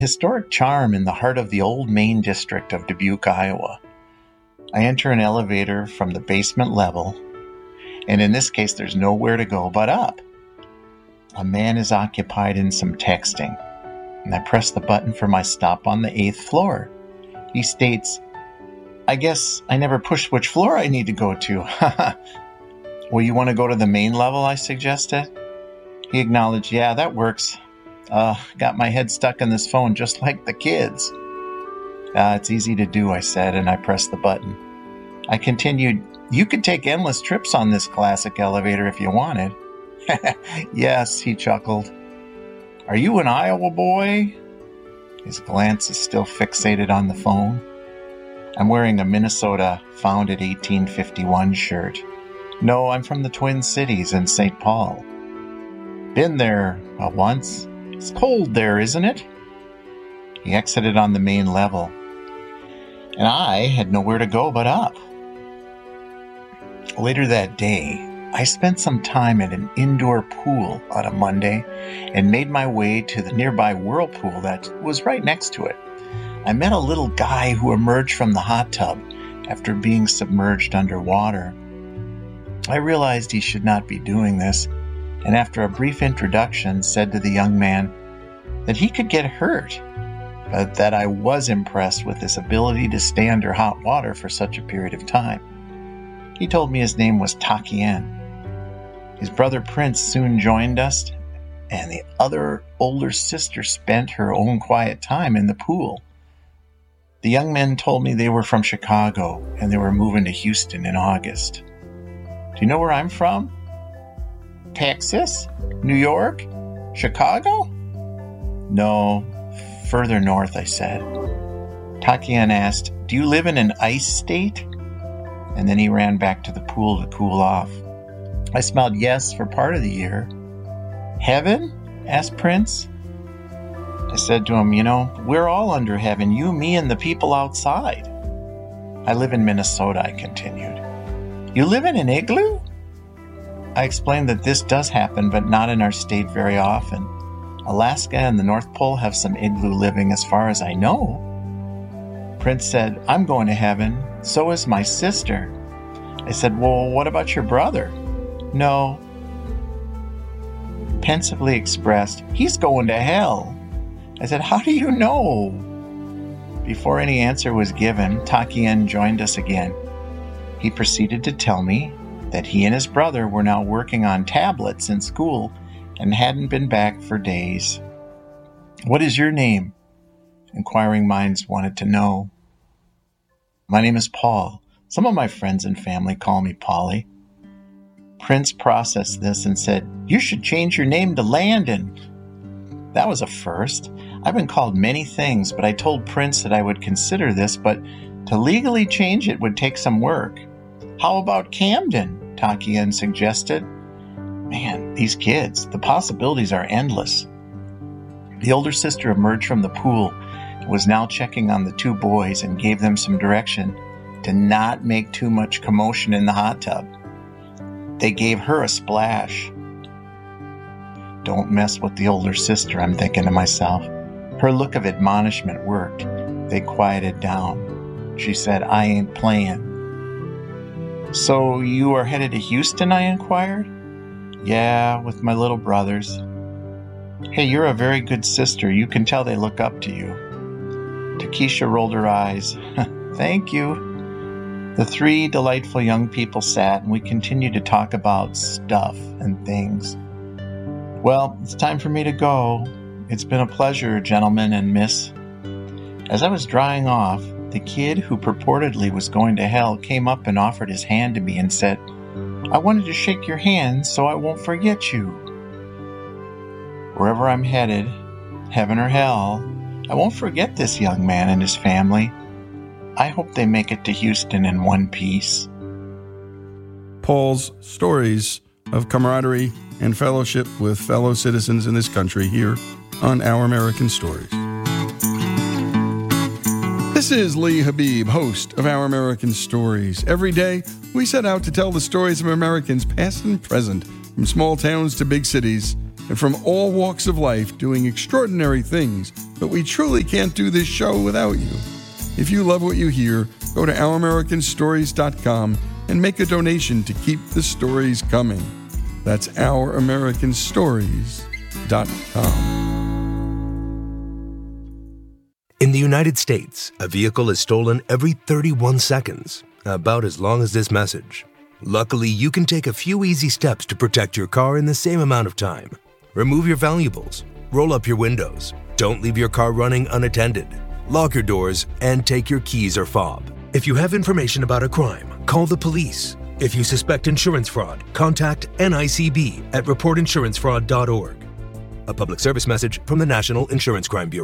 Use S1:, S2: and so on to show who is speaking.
S1: historic charm in the heart of the old Main District of Dubuque, Iowa. I enter an elevator from the basement level, and in this case there's nowhere to go but up. A man is occupied in some texting, and I press the button for my stop on the 8th floor. He states, "I guess I never pushed which floor I need to go to." "Well, you want to go to the main level?" I suggested. He acknowledged, "Yeah, that works. Got my head stuck in this phone just like the kids." "It's easy to do," I said, and I pressed the button. I continued, "You could take endless trips on this classic elevator if you wanted." "Yes," he chuckled. "Are you an Iowa boy?" His glance is still fixated on the phone. I'm wearing a Minnesota founded 1851 shirt. "No, I'm from the Twin Cities in St. Paul." "Been there once. It's cold there, isn't it?" He exited on the main level, and I had nowhere to go but up. Later that day, I spent some time at an indoor pool on a Monday and made my way to the nearby whirlpool that was right next to it. I met a little guy who emerged from the hot tub after being submerged underwater. I realized he should not be doing this, and after a brief introduction said to the young man that he could get hurt, but that I was impressed with his ability to stay under hot water for such a period of time. He told me his name was Takien. His brother Prince soon joined us, and the other older sister spent her own quiet time in the pool. The young men told me they were from Chicago, and they were moving to Houston in August. "Do you know where I'm from?" "Texas? New York? Chicago?" "No, further north," I said. Takien asked, "Do you live in an ice state?" And then he ran back to the pool to cool off. I smiled yes for part of the year. "Heaven?" asked Prince. I said to him, "We're all under heaven, you, me, and the people outside." "I live in Minnesota," I continued. "You live in an igloo?" I explained that this does happen, but not in our state very often. Alaska and the North Pole have some igloo living as far as I know. Prince said, "I'm going to heaven. So is my sister." I said, "Well, what about your brother?" "No." Pensively expressed, "He's going to hell." I said, "How do you know?" Before any answer was given, Takien joined us again. He proceeded to tell me that he and his brother were now working on tablets in school and hadn't been back for days. "What is your name?" Inquiring minds wanted to know. "My name is Paul. Some of my friends and family call me Polly." Prince processed this and said, "You should change your name to Landon." That was a first. I've been called many things, but I told Prince that I would consider this, but to legally change it would take some work. "How about Camden?" Takien suggested. Man, these kids, the possibilities are endless. The older sister emerged from the pool and was now checking on the two boys and gave them some direction to not make too much commotion in the hot tub. They gave her a splash. Don't mess with the older sister, I'm thinking to myself. Her look of admonishment worked. They quieted down. She said, "I ain't playing." "So you are headed to Houston?" I inquired. "Yeah, with my little brothers." "Hey, you're a very good sister. You can tell they look up to you." Takesha rolled her eyes. "Thank you." The three delightful young people sat, and we continued to talk about stuff and things. "Well, it's time for me to go. It's been a pleasure, gentlemen and miss." As I was drying off, the kid who purportedly was going to hell came up and offered his hand to me and said, "I wanted to shake your hand so I won't forget you." Wherever I'm headed, heaven or hell, I won't forget this young man and his family. I hope they make it to Houston in one piece.
S2: Paul's stories of camaraderie and fellowship with fellow citizens in this country here on Our American Stories. This is Lee Habib, host of Our American Stories. Every day, we set out to tell the stories of Americans past and present, from small towns to big cities, and from all walks of life doing extraordinary things but we truly can't do this show without you. If you love what you hear, go to OurAmericanStories.com and make a donation to keep the stories coming. That's OurAmericanStories.com.
S3: In the United States, a vehicle is stolen every 31 seconds, about as long as this message. Luckily, you can take a few easy steps to protect your car in the same amount of time. Remove your valuables, roll up your windows, don't leave your car running unattended, lock your doors, and take your keys or fob. If you have information about a crime, call the police. If you suspect insurance fraud, contact NICB at reportinsurancefraud.org. A public service message from the National Insurance Crime Bureau.